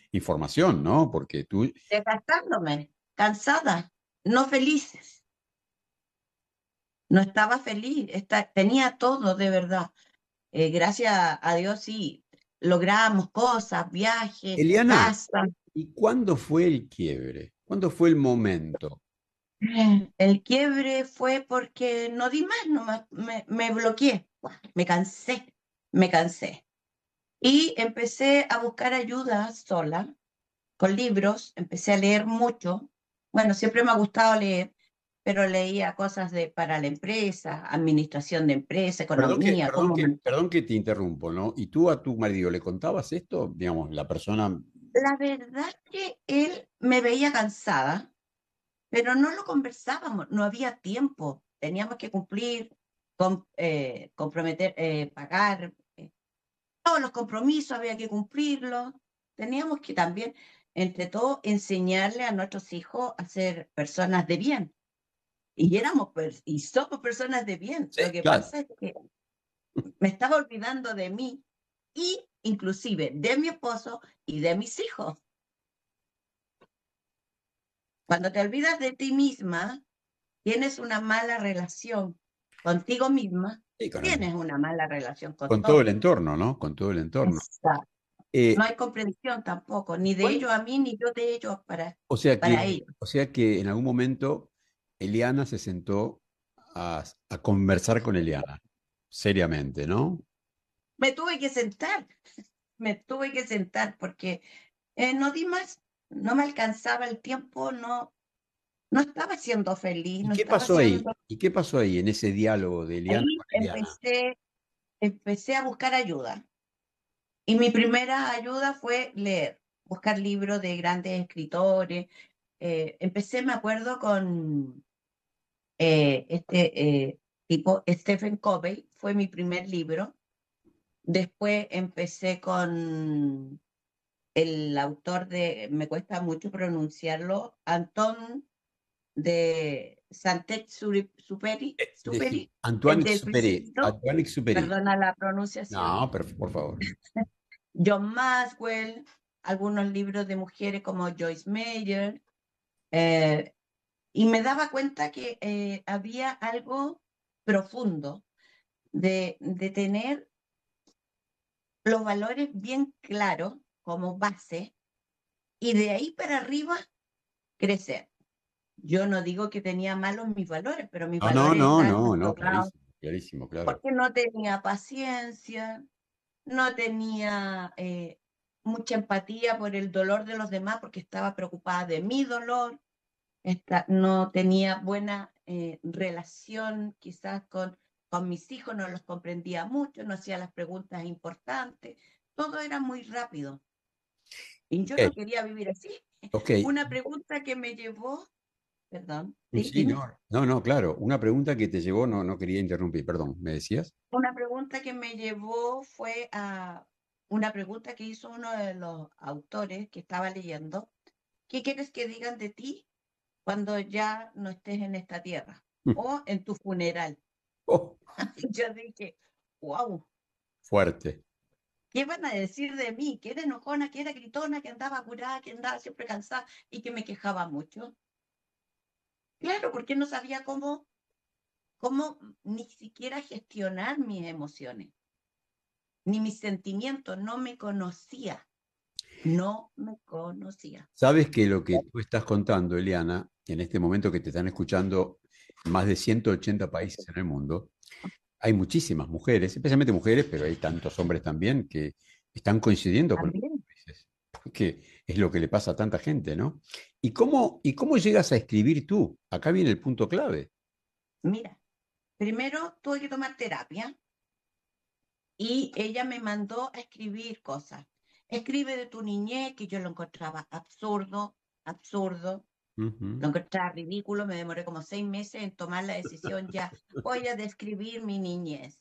información, ¿no? Porque tú, desgastándome, cansada, no felices. No estaba feliz, tenía todo de verdad. Gracias a Dios sí, logramos cosas, viajes, Eliana, casa. ¿y cuándo fue el quiebre? ¿Cuándo fue el momento? El quiebre fue porque no di más, me bloqueé, me cansé, me cansé. Y empecé a buscar ayuda sola, con libros, empecé a leer mucho. Bueno, siempre me ha gustado leer, pero leía cosas para la empresa, administración de empresa, economía, cómo Perdón que te interrumpo, ¿no? ¿Y tú a tu marido le contabas esto? Digamos, la persona. La verdad que él me veía cansada, pero no lo conversábamos, no había tiempo, teníamos que cumplir, comprometer, pagar, todos los compromisos había que cumplirlos, teníamos que también, entre todo, enseñarle a nuestros hijos a ser personas de bien. Y y somos personas de bien. Sí, Lo que claro. pasa es que me estaba olvidando de mí y inclusive de mi esposo y de mis hijos. Cuando te olvidas de ti misma, tienes una mala relación contigo misma, Sí, tienes una mala relación con con todo el todo. entorno, ¿no? Con todo el entorno. Exacto. No Eh, hay comprensión tampoco, ni de ¿Cuál? ellos a mí, ni yo de ellos para ellos. O sea que en algún momento Eliana se sentó a conversar con Eliana, seriamente, ¿no? Me tuve que sentar, me tuve que sentar porque no di más, no me alcanzaba el tiempo, no, no estaba siendo feliz, ¿Y no qué estaba pasó ahí? siendo... ¿Y qué pasó ahí en ese diálogo de Eliana Ahí con Eliana? empecé a buscar ayuda. Y mi primera ayuda fue leer, buscar libros de grandes escritores. Empecé, me acuerdo, con tipo Stephen Covey, fue mi primer libro. Después empecé con el autor me cuesta mucho pronunciarlo, Anton de Superi, el del Principito, Antoine Exupéry. perdona la pronunciación. No, pero por favor. John Maxwell, algunos libros de mujeres como Joyce Meyer, eh, y me daba cuenta que había algo profundo de tener los valores bien claros como base y de ahí para arriba crecer. Yo no digo que tenía malos mis valores, pero mis No, no, valores no, estaban no, no, enfocados clarísimo, clarísimo, claro. porque no tenía paciencia, no tenía mucha empatía por el dolor de los demás porque estaba preocupada de mi dolor, no tenía buena relación quizás con mis hijos, no los comprendía mucho, no hacía las preguntas importantes, todo era muy rápido y yo Ok, no quería vivir así. ok. Una pregunta que me llevó, perdón, Sí, dime, no, no, no, claro. Una pregunta que te llevó, no, no quería interrumpir, perdón, ¿me decías? una pregunta que me llevó fue a una pregunta que hizo uno de los autores que estaba leyendo. ¿Qué quieres que digan de ti cuando ya no estés en esta tierra o en tu funeral? Oh, Yo dije, wow, fuerte. ¿qué van a decir de mí? Que era enojona, que era gritona, que andaba curada, que andaba siempre cansada y que me quejaba mucho. Claro, porque no sabía cómo ni siquiera gestionar mis emociones, ni mis sentimientos, no me conocía, no me conocía. Sabes que lo que tú estás contando, Eliana, en este momento que te están escuchando en más de 180 países en el mundo, hay muchísimas mujeres, especialmente mujeres, pero hay tantos hombres también que están coincidiendo con lo que También, tú dices, que es lo que le pasa a tanta gente, ¿no? Y cómo llegas a escribir tú? Acá viene el punto clave. mira, primero tuve que tomar terapia y ella me mandó a escribir cosas. Escribe de tu niñez, que yo lo encontraba absurdo, absurdo, lo Ujú. encontraba ridículo, me demoré como 6 meses en tomar la decisión, ya voy a describir mi niñez.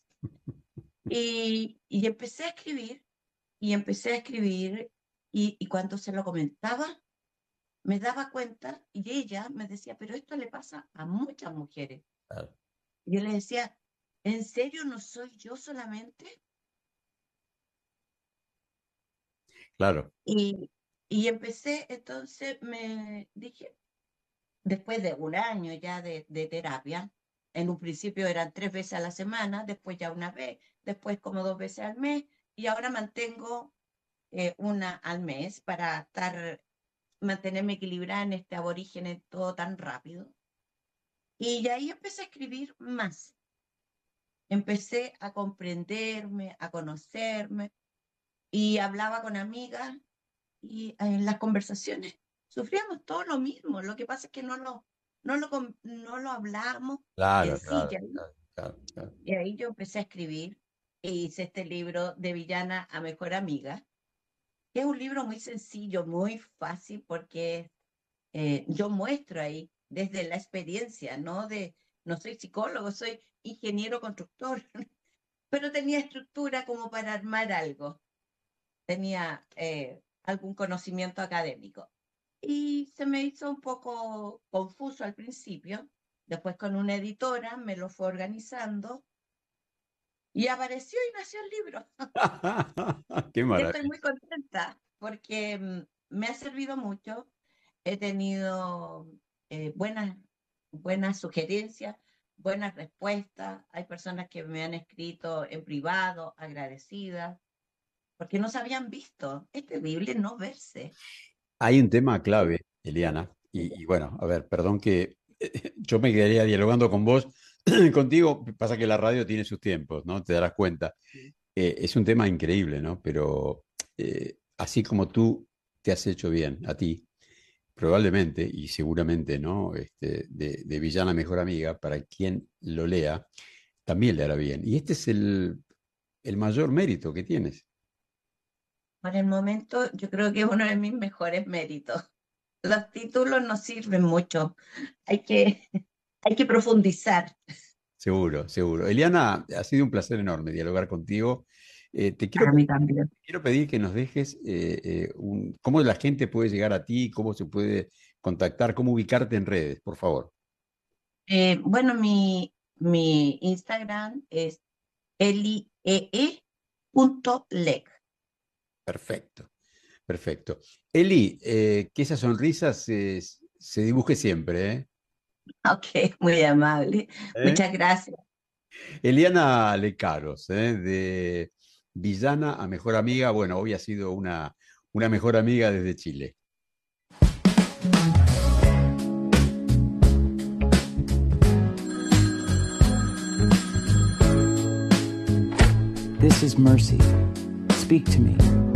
Y empecé a escribir, y empecé a escribir, y cuando se lo comentaba, me daba cuenta, y ella me decía, pero esto le pasa a muchas mujeres. Claro. Y yo le decía, ¿en serio no soy yo solamente? Claro. Y empecé, entonces me dije, después de un año ya de terapia, en un principio eran 3 veces a la semana, después ya una vez, después como 2 veces al mes, y ahora mantengo una al mes para mantenerme equilibrada en este aborígenes todo tan rápido. Y ahí empecé a escribir más. Empecé a comprenderme, a conocerme, y hablaba con amigas y en las conversaciones sufríamos todo lo mismo. Lo que pasa es que no lo hablamos en Claro, sí. claro, claro, claro, claro. Y ahí yo empecé a escribir e hice este libro de villana a mejor amiga, que es un libro muy sencillo, muy fácil, porque yo muestro ahí desde la experiencia, no soy psicólogo, soy ingeniero constructor, pero tenía estructura como para armar algo, tenía algún conocimiento académico. Y se me hizo un poco confuso al principio, después con una editora me lo fue organizando y apareció y nació el libro. Qué Y estoy maravilla. muy contenta porque me ha servido mucho. He tenido buenas sugerencias, buenas respuestas. Hay personas que me han escrito en privado, agradecidas, porque no se habían visto. Es terrible no verse. Hay un tema clave, Eliana, y bueno, a ver, perdón que yo me quedaría dialogando con vos, contigo, pasa que la radio tiene sus tiempos, ¿no? Te darás cuenta. Es un tema increíble, ¿no? Pero así como tú te has hecho bien a ti, probablemente y seguramente, ¿no? De villana mejor amiga, para quien lo lea, también le hará bien. Y este es el mayor mérito que tienes. Por el momento, yo creo que es uno de mis mejores méritos. Los títulos no sirven mucho. Hay que, hay que profundizar. Seguro, seguro. Eliana, ha sido un placer enorme dialogar contigo. Te quiero, A mí también. quiero pedir que nos dejes cómo la gente puede llegar a ti, cómo se puede contactar, cómo ubicarte en redes, por favor. Bueno, mi Instagram es eliee.leg. Perfecto, perfecto. Eli, que esa sonrisa se dibuje siempre, ¿eh? Ok, muy amable. ¿Eh? Muchas gracias. Eliana Lecaros, de villana a mejor amiga. Bueno, hoy ha sido una mejor amiga desde Chile. This is Mercy. Speak to me.